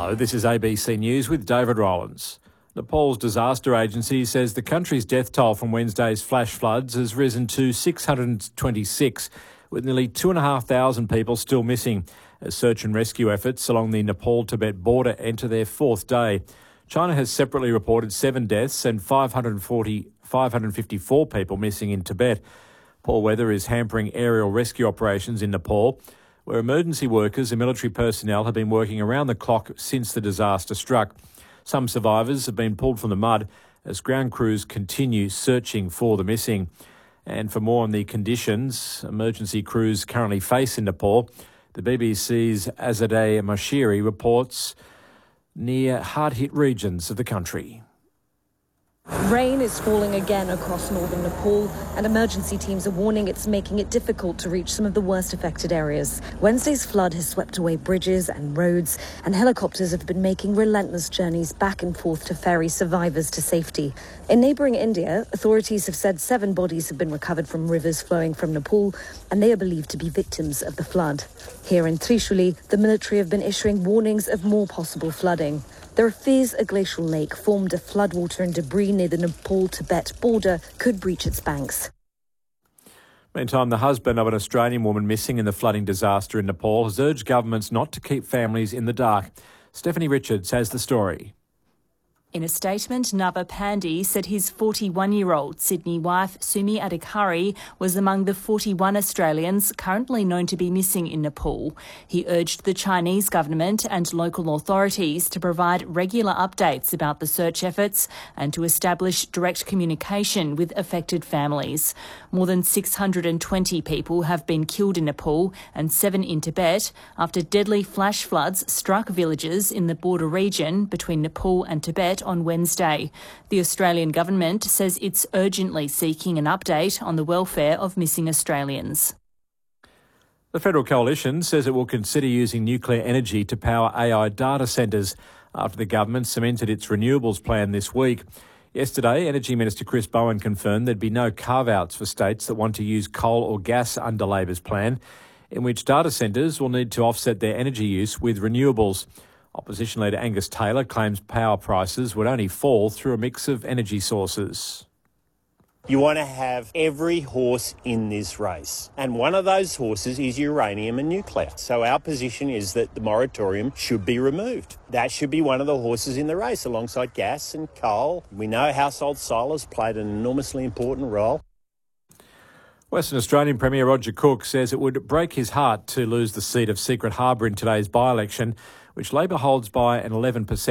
Hello, this is ABC News with David Rowlands. Nepal's disaster agency says the country's death toll from Wednesday's flash floods has risen to 626, with nearly 2,500 people still missing, as search and rescue efforts along the Nepal-Tibet border enter their fourth day. China has separately reported 7 deaths and 554 people missing in Tibet. Poor weather is hampering aerial rescue operations in Nepal, where emergency workers and military personnel have been working around the clock since the disaster struck. Some survivors have been pulled from the mud as ground crews continue searching for the missing. And for more on the conditions emergency crews currently face in Nepal, the BBC's Azadeh Mashiri reports near hard-hit regions of the country. Rain is falling again across northern Nepal, and emergency teams are warning it's making it difficult to reach some of the worst affected areas. Wednesday's flood has swept away bridges and roads, and helicopters have been making relentless journeys back and forth to ferry survivors to safety. In neighbouring India, authorities have said 7 bodies have been recovered from rivers flowing from Nepal, and they are believed to be victims of the flood. Here in Trishuli, the military have been issuing warnings of more possible flooding. There are fears a glacial lake formed of floodwater and debris near the Nepal-Tibet border could breach its banks. Meantime, the husband of an Australian woman missing in the flooding disaster in Nepal has urged governments not to keep families in the dark. Stephanie Richards has the story. In a statement, Nava Pandey said his 41-year-old Sydney wife, Sumi Adhikari, was among the 41 Australians currently known to be missing in Nepal. He urged the Chinese government and local authorities to provide regular updates about the search efforts and to establish direct communication with affected families. More than 620 people have been killed in Nepal and 7 in Tibet after deadly flash floods struck villages in the border region between Nepal and Tibet on Wednesday. The Australian government says it's urgently seeking an update on the welfare of missing Australians. The Federal Coalition says it will consider using nuclear energy to power AI data centres after the government cemented its renewables plan this week. Yesterday, Energy Minister Chris Bowen confirmed there'd be no carve-outs for states that want to use coal or gas under Labor's plan, in which data centres will need to offset their energy use with renewables. Opposition leader Angus Taylor claims power prices would only fall through a mix of energy sources. You want to have every horse in this race, and one of those horses is uranium and nuclear. So our position is that the moratorium should be removed. That should be one of the horses in the race alongside gas and coal. We know household solars played an enormously important role. Western Australian Premier Roger Cook says it would break his heart to lose the seat of Secret Harbour in today's by-election, which Labor holds by an 11%